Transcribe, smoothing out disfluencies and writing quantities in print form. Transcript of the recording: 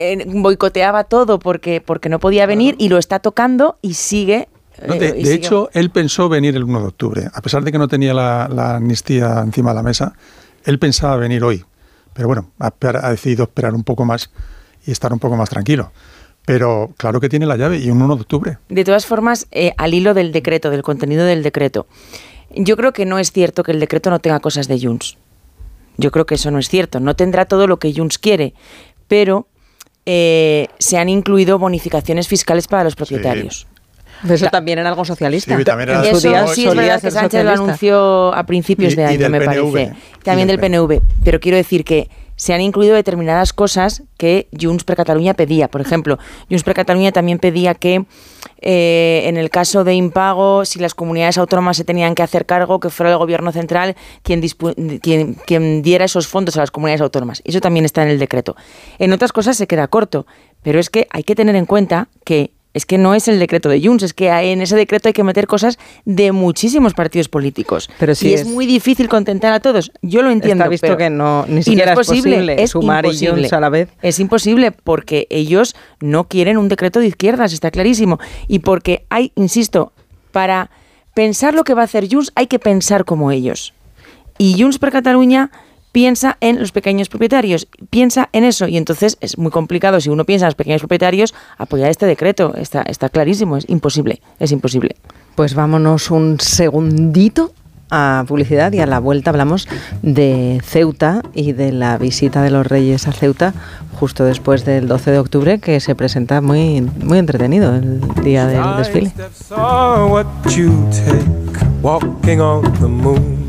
boicoteaba todo porque no podía venir, y lo está tocando y sigue. De hecho, él pensó venir el 1 de octubre. A pesar de que no tenía la amnistía encima de la mesa, él pensaba venir hoy. Pero bueno, ha decidido esperar un poco más y estar un poco más tranquilo. Pero claro que tiene la llave, y un 1 de octubre. De todas formas, al hilo del decreto, del contenido del decreto, yo creo que no es cierto que el decreto no tenga cosas de Junts. Yo creo que eso no es cierto. No tendrá todo lo que Junts quiere, pero se han incluido bonificaciones fiscales para los propietarios. Sí. Eso también era algo socialista. Sí, también era eso sí es verdad que Sánchez lo anunció a principios de año, me parece. También del PNV. Pero quiero decir que se han incluido determinadas cosas que Junts per Catalunya pedía. Por ejemplo, Junts per Catalunya también pedía que en el caso de impago, si las comunidades autónomas se tenían que hacer cargo, que fuera el gobierno central quien diera esos fondos a las comunidades autónomas. Eso también está en el decreto. En otras cosas se queda corto, pero es que hay que tener en cuenta que no es el decreto de Junts, es que en ese decreto hay que meter cosas de muchísimos partidos políticos. Pero sí, y es muy difícil contentar a todos. Yo lo entiendo. Está visto pero que ni siquiera es posible sumar y Junts a la vez. Es imposible porque ellos no quieren un decreto de izquierdas, está clarísimo. Y porque hay, insisto, para pensar lo que va a hacer Junts hay que pensar como ellos. Y Junts per Catalunya piensa en los pequeños propietarios, piensa en eso, y entonces es muy complicado, si uno piensa en los pequeños propietarios, apoyar este decreto. Está clarísimo, es imposible. Pues vámonos un segundito a publicidad, y a la vuelta hablamos de Ceuta y de la visita de los Reyes a Ceuta justo después del 12 de octubre, que se presenta muy, muy entretenido el día del desfile.